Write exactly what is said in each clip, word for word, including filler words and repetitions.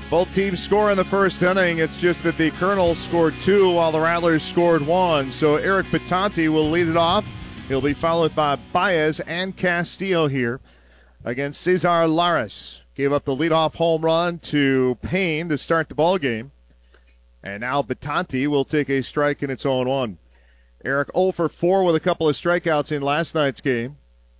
Both teams score in the first inning. It's just that the Colonels scored two while the Rattlers scored one. So Eric Batanti will lead it off. He'll be followed by Baez and Castillo here against Cesar Lares. Gave up the leadoff home run to Payne to start the ball game. And now Batanti will take a strike in its own one. Eric oh for four with a couple of strikeouts in last night's game.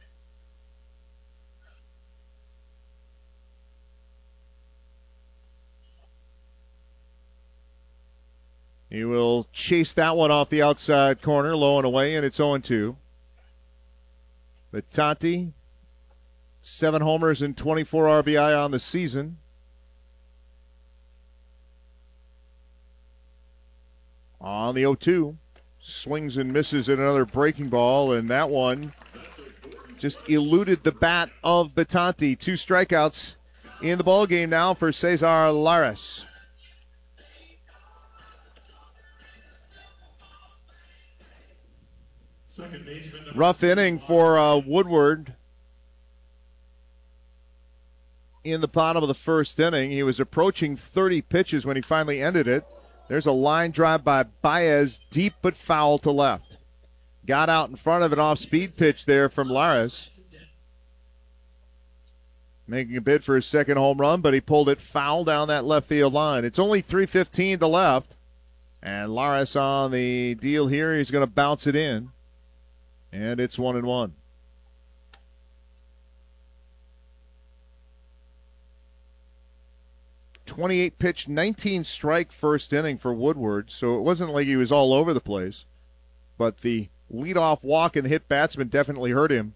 He will chase that one off the outside corner, low and away, and it's oh two. Batanti, seven homers and twenty-four R B I on the season. On the oh two, swings and misses at another breaking ball, and that one just eluded the bat of Batanti. Two strikeouts in the ball game now for Cesar Lares. Rough inning for uh, Woodward in the bottom of the first inning. He was approaching thirty pitches when he finally ended it. There's a line drive by Baez, deep but foul to left. Got out in front of an off-speed pitch there from Lares. Making a bid for his second home run, but he pulled it foul down that left field line. It's only three fifteen to left. And Lares on the deal here. He's going to bounce it in. And it's one and one. twenty-eight pitch, nineteen strike first inning for Woodward, so it wasn't like he was all over the place. But the leadoff walk and the hit batsman definitely hurt him.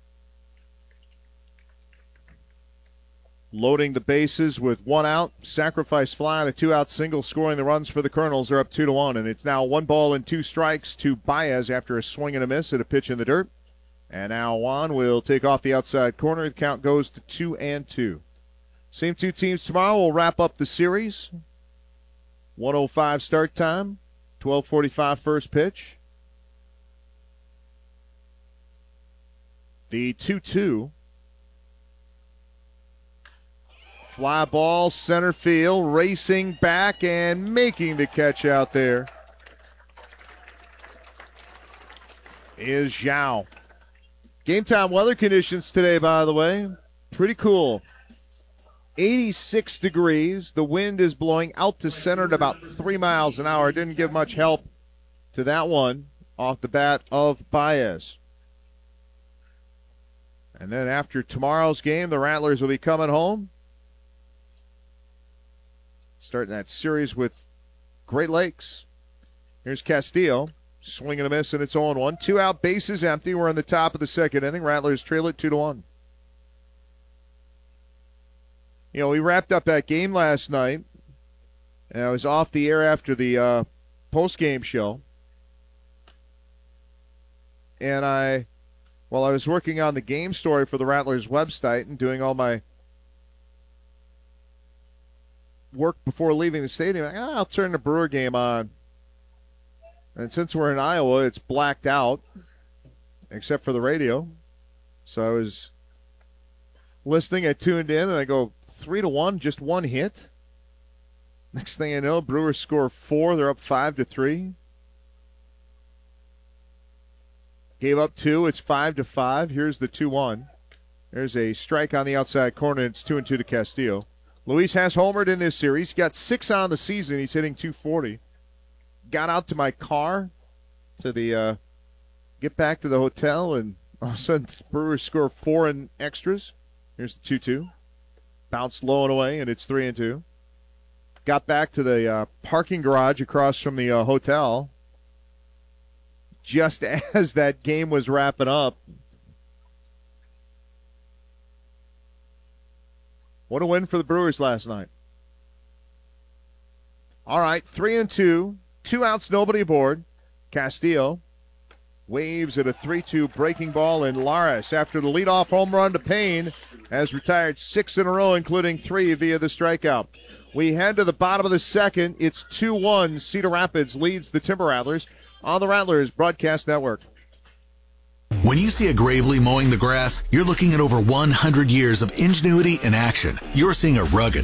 Loading the bases with one out, sacrifice fly and a two-out single, scoring the runs for the Colonels. They're up two to one, and it's now one ball and two strikes to Baez after a swing and a miss at a pitch in the dirt. And now Juan will take off the outside corner. The count goes to two and two. Same two teams tomorrow will wrap up the series. one oh five start time, twelve forty-five first pitch. The two two. Fly ball, center field, racing back and making the catch out there is Zhao. Game time weather conditions today, by the way, pretty cool. eighty-six degrees. The wind is blowing out to center at about three miles an hour. Didn't give much help to that one off the bat of Baez. And then after tomorrow's game, the Rattlers will be coming home. Starting that series with Great Lakes. Here's Castillo. Swing and a miss, and it's oh one. Two out, bases empty. We're in the top of the second inning. Rattlers trail it two to one. You know, we wrapped up that game last night, and I was off the air after the uh, post-game show. And I, while I was working on the game story for the Rattlers website and doing all my work before leaving the stadium, I, ah, I'll turn the Brewer game on. And since we're in Iowa, it's blacked out, except for the radio. So I was listening, I tuned in, and I go, three to one, just one hit. Next thing I know, Brewers score four. They're up five to three. Gave up two. It's five to five. Here's the two one. There's a strike on the outside corner. It's two and two to Castillo. Luis has homered in this series. Got six on the season. He's hitting two forty. Got out to my car to the uh, get back to the hotel, and all of a sudden, Brewers score four in extras. Here's the two two. Bounced low and away, and it's three and two. Got back to the uh, parking garage across from the uh, hotel just as that game was wrapping up. What a win for the Brewers last night. All right, three and two. Two outs, nobody aboard. Castillo waves at a three two breaking ball, and Lares, after the leadoff home run to Payne, has retired six in a row, including three via the strikeout. We head to the bottom of the second. It's two one. Cedar Rapids leads the Timber Rattlers on the Rattlers Broadcast Network. When you see a Gravely mowing the grass, you're looking at over one hundred years of ingenuity in action. You're seeing a rugged,